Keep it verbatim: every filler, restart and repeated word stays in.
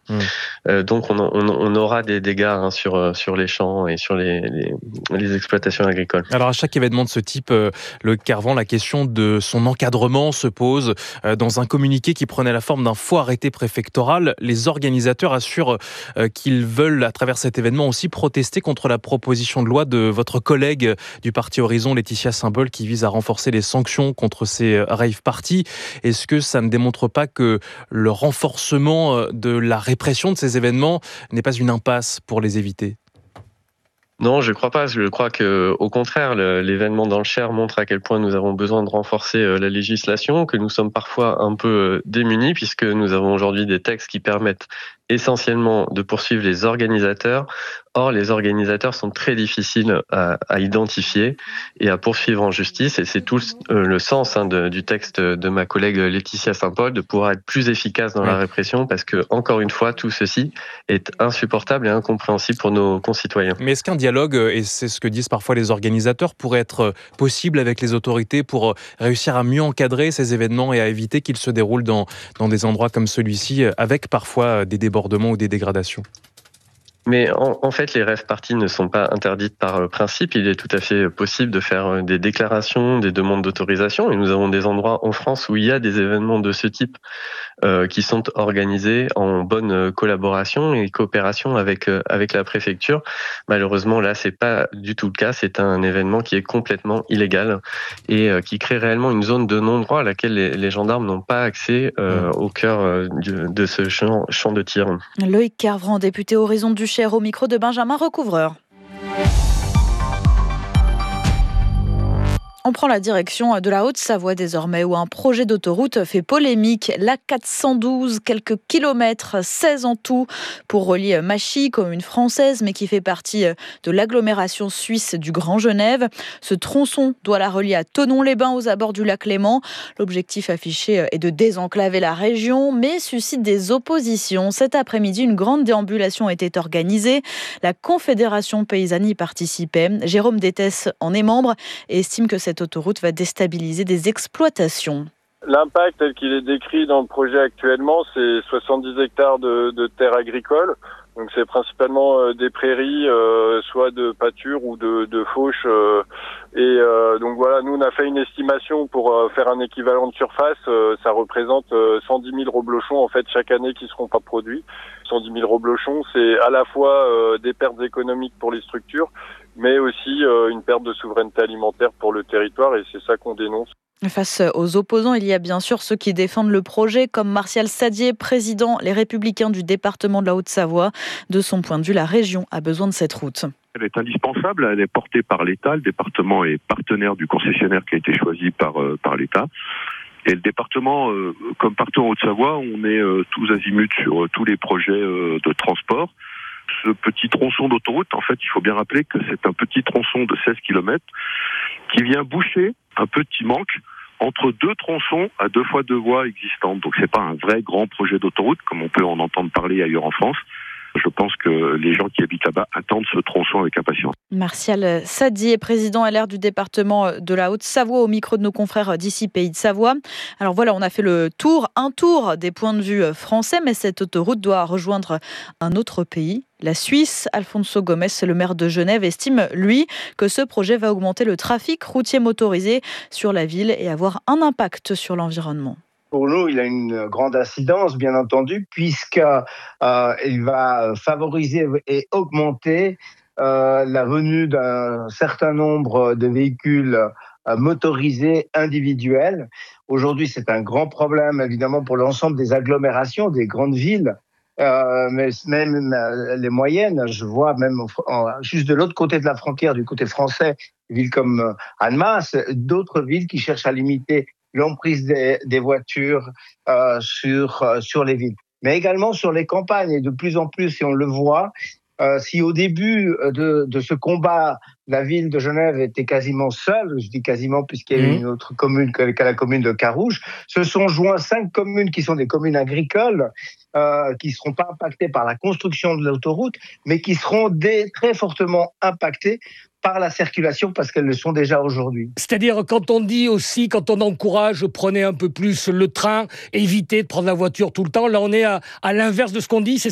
Mmh. Euh, donc on, on, on aura des dégâts hein, sur, sur les champs et sur les, les, les exploitations agricoles. Alors à chaque événement de ce type, euh, le Carvan, la question de son encadrement se pose. Euh, dans un communiqué qui prenait la forme d'un faux arrêté préfectoral, les organisateurs assurent euh, qu'ils veulent, à travers cet événement, aussi protester contre la proposition de loi de votre collègue du Parti Horizon, Laetitia Saint-Paul, qui vise à renforcer les sanctions contre ces rave parties. Est-ce que ça ne démontre pas que le renforcement de la répression de ces événements n'est pas une impasse pour les éviter ? Non, je crois pas. Je crois que, au contraire, le, l'événement dans le Cher montre à quel point nous avons besoin de renforcer euh, la législation, que nous sommes parfois un peu euh, démunis puisque nous avons aujourd'hui des textes qui permettent essentiellement de poursuivre les organisateurs. Or, les organisateurs sont très difficiles à, à identifier et à poursuivre en justice. Et c'est tout le, le sens hein, de, du texte de ma collègue Laetitia Saint-Paul, de pouvoir être plus efficace dans oui. la répression, parce que, encore une fois, tout ceci est insupportable et incompréhensible pour nos concitoyens. Mais est-ce qu'un dialogue, et c'est ce que disent parfois les organisateurs, pourrait être possible avec les autorités pour réussir à mieux encadrer ces événements et à éviter qu'ils se déroulent dans, dans des endroits comme celui-ci, avec parfois des débordements ou des dégradations ? Mais en, en fait, les rave parties ne sont pas interdites par principe. Il est tout à fait possible de faire des déclarations, des demandes d'autorisation. Et nous avons des endroits en France où il y a des événements de ce type euh, qui sont organisés en bonne collaboration et coopération avec euh, avec la préfecture. Malheureusement, là, c'est pas du tout le cas. C'est un événement qui est complètement illégal et euh, qui crée réellement une zone de non-droit à laquelle les, les gendarmes n'ont pas accès euh, au cœur euh, de, de ce champ, champ de tir. Loïc Kervran, député Horizon du Cher, au micro de Benjamin Recouvreur. On prend la direction de la Haute-Savoie désormais, où un projet d'autoroute fait polémique. L'A quatre cent douze, quelques kilomètres, seize en tout, pour relier Machy, commune française, mais qui fait partie de l'agglomération suisse du Grand Genève. Ce tronçon doit la relier à Thonon-les-Bains, aux abords du lac Léman. L'objectif affiché est de désenclaver la région, mais suscite des oppositions. Cet après-midi, une grande déambulation était organisée. La Confédération paysanne y participait. Jérôme Détès en est membre et estime que cette Cette autoroute va déstabiliser des exploitations. L'impact tel qu'il est décrit dans le projet actuellement, c'est soixante-dix hectares de, de terres agricoles. Donc c'est principalement euh, des prairies, euh, soit de pâture ou de, de fauche. Euh, et euh, donc voilà, nous on a fait une estimation pour euh, faire un équivalent de surface. Euh, ça représente euh, cent dix mille reblochons en fait chaque année qui seront pas produits. cent dix mille reblochons, c'est à la fois euh, des pertes économiques pour les structures, mais aussi euh, une perte de souveraineté alimentaire pour le territoire, et c'est ça qu'on dénonce. Face aux opposants, il y a bien sûr ceux qui défendent le projet, comme Martial Sadier, président Les Républicains du département de la Haute-Savoie. De son point de vue, la région a besoin de cette route. Elle est indispensable, elle est portée par l'État. Le département est partenaire du concessionnaire qui a été choisi par, euh, par l'État. Et le département, euh, comme partout en Haute-Savoie, on est euh, tous azimuts sur euh, tous les projets euh, de transport. Ce petit tronçon d'autoroute, en fait, il faut bien rappeler que c'est un petit tronçon de seize kilomètres qui vient boucher un petit manque entre deux tronçons à deux fois deux voies existantes. Donc c'est pas un vrai grand projet d'autoroute comme on peut en entendre parler ailleurs en France. Je pense que les gens qui habitent là-bas attendent ce tronçon avec impatience. Martial Sadier, président L R du département de la Haute-Savoie, au micro de nos confrères d'ici Pays de Savoie. Alors voilà, on a fait le tour, un tour des points de vue français, mais cette autoroute doit rejoindre un autre pays, la Suisse. Alfonso Gomes, le maire de Genève, estime, lui, que ce projet va augmenter le trafic routier motorisé sur la ville et avoir un impact sur l'environnement. Pour nous, il a une grande incidence, bien entendu, puisqu'il euh, va favoriser et augmenter euh, la venue d'un certain nombre de véhicules euh, motorisés individuels. Aujourd'hui, c'est un grand problème, évidemment, pour l'ensemble des agglomérations, des grandes villes, euh, mais même euh, les moyennes. Je vois même en, juste de l'autre côté de la frontière, du côté français, des villes comme euh, Annemasse, d'autres villes qui cherchent à limiter l'emprise des, des voitures euh, sur, euh, sur les villes, mais également sur les campagnes. Et de plus en plus, si on le voit, euh, si au début de, de ce combat, la ville de Genève était quasiment seule, je dis quasiment puisqu'il y a mmh. une autre commune que, que la commune de Carouge, se sont joints cinq communes qui sont des communes agricoles, euh, qui ne seront pas impactées par la construction de l'autoroute, mais qui seront des, très fortement impactées par la circulation, parce qu'elles le sont déjà aujourd'hui. C'est-à-dire, quand on dit aussi, quand on encourage, prenez un peu plus le train, évitez de prendre la voiture tout le temps, là on est à, à l'inverse de ce qu'on dit, c'est